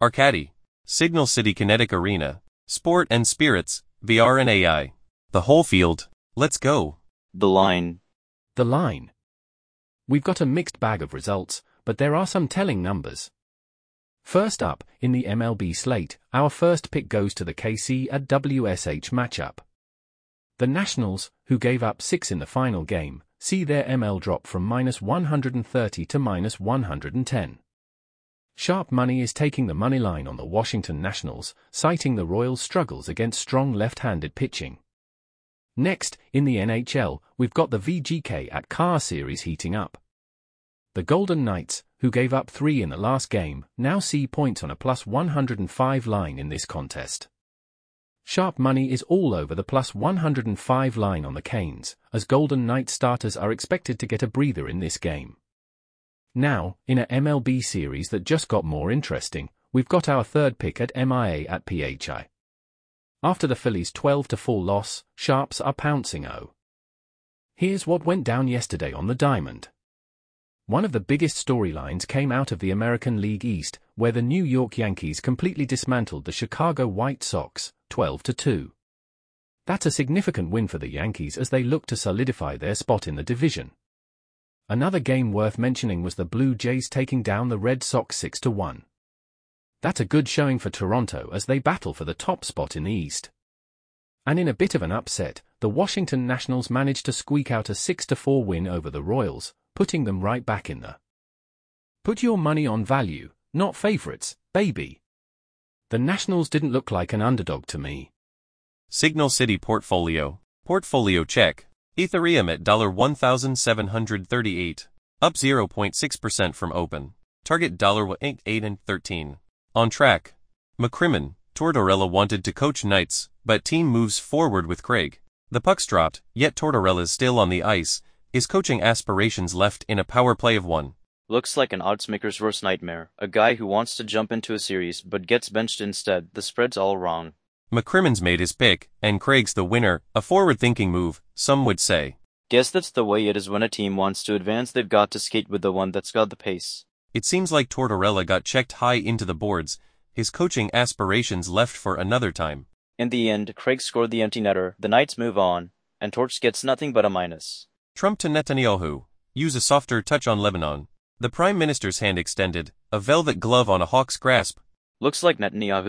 Arcady, Signal City Kinetic Arena, Sport and Spirits, VR and AI. The whole field. Let's go. The line. The line. We've got a mixed bag of results, but there are some telling numbers. First up, in the MLB slate, our first pick goes to the KC at WSH matchup. The Nationals, who gave up 6 in the final game, see their ML drop from -130 to -110. Sharp money is taking the money line on the Washington Nationals, citing the Royals' struggles against strong left-handed pitching. Next, in the NHL, we've got the VGK at Car Series heating up. The Golden Knights, who gave up 3 in the last game, now see points on a +105 line in this contest. Sharp money is all over the +105 line on the Canes, as Golden Knights starters are expected to get a breather in this game. Now, in a MLB series that just got more interesting, we've got our third pick at MIA at PHI. After the Phillies' 12-4 loss, Sharps are pouncing. Here's what went down yesterday on the diamond. One of the biggest storylines came out of the American League East, where the New York Yankees completely dismantled the Chicago White Sox, 12-2. That's a significant win for the Yankees as they look to solidify their spot in the division. Another game worth mentioning was the Blue Jays taking down the Red Sox 6-1. That's a good showing for Toronto as they battle for the top spot in the East. And in a bit of an upset, the Washington Nationals managed to squeak out a 6-4 win over the Royals, putting them right back in the. Put your money on value, not favorites, baby. The Nationals didn't look like an underdog to me. Signal City Portfolio. Portfolio check. Ethereum at $1,738, up 0.6% from open. Target $8 and 13. On track. McCrimmon, Tortorella wanted to coach Knights, but team moves forward with Craig. The puck's dropped, yet Tortorella's still on the ice, his coaching aspirations left in a power play of 1. Looks like an oddsmaker's worst nightmare. A guy who wants to jump into a series but gets benched instead. The spread's all wrong. McCrimmon's made his pick, and Craig's the winner, a forward-thinking move, some would say. Guess that's the way it is when a team wants to advance. They've got to skate with the one that's got the pace. It seems like Tortorella got checked high into the boards, his coaching aspirations left for another time. In the end, Craig scored the empty netter, the Knights move on, and Torch gets nothing but a minus. Trump to Netanyahu. Use a softer touch on Lebanon. The Prime Minister's hand extended, a velvet glove on a hawk's grasp. Looks like Netanyahu